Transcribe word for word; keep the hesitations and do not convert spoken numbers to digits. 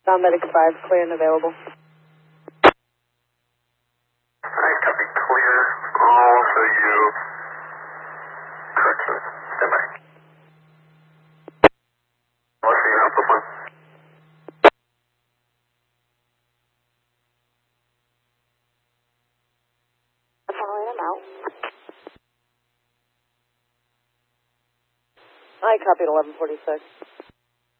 Sound Medic five, clear and available. Alright, copy, clear. All so you. Correction. Stand by. What's your output one? Following them out. I copied eleven forty-six.